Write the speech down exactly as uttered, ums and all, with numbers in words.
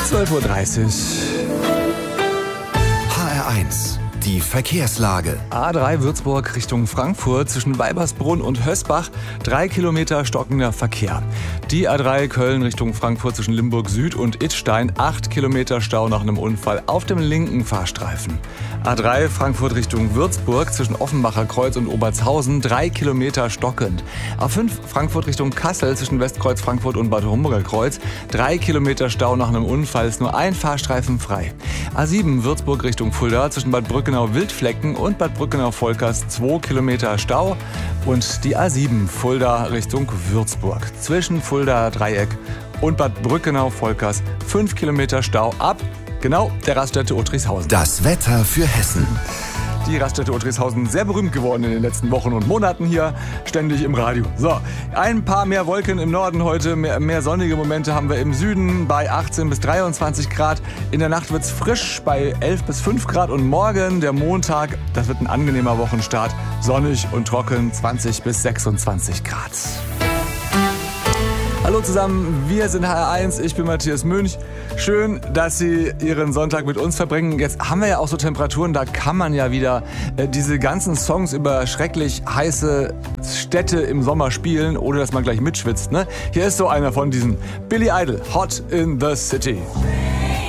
zwölf Uhr dreißig. H R eins, die Verkehrslage. A drei Würzburg Richtung Frankfurt zwischen Weibersbrunn und Hösbach. Drei Kilometer stockender Verkehr. Die A drei Köln Richtung Frankfurt zwischen Limburg Süd und Idstein. Acht Kilometer Stau nach einem Unfall auf dem linken Fahrstreifen. A drei Frankfurt Richtung Würzburg zwischen Offenbacher Kreuz und Obertshausen. Drei Kilometer stockend. A fünf Frankfurt Richtung Kassel zwischen Westkreuz Frankfurt und Bad Homburger Kreuz. Drei Kilometer Stau nach einem Unfall. Ist nur ein Fahrstreifen frei. A sieben Würzburg Richtung Fulda zwischen Bad Brückenau-Wildflecken und Bad Brückenau-Volkers. Zwei Kilometer Stau. Und die A sieben Fulda Richtung Würzburg zwischen Fulda Dreieck und Bad Brückenau-Volkers. Fünf Kilometer Stau ab. Genau, der Raststätte Uttrichshausen. Das Wetter für Hessen. Die Raststätte Uttrichshausen, sehr berühmt geworden in den letzten Wochen und Monaten hier, ständig im Radio. So, ein paar mehr Wolken im Norden heute, mehr, mehr sonnige Momente haben wir im Süden bei achtzehn bis dreiundzwanzig Grad. In der Nacht wird's frisch bei elf bis fünf Grad und morgen, der Montag, das wird ein angenehmer Wochenstart, sonnig und trocken, zwanzig bis sechsundzwanzig Grad. Hallo zusammen, wir sind H R eins, ich bin Matthias Münch. Schön, dass Sie Ihren Sonntag mit uns verbringen. Jetzt haben wir ja auch so Temperaturen, da kann man ja wieder äh, diese ganzen Songs über schrecklich heiße Städte im Sommer spielen, ohne dass man gleich mitschwitzt. Ne? Hier ist so einer von diesen. Billy Idol, Hot in the City.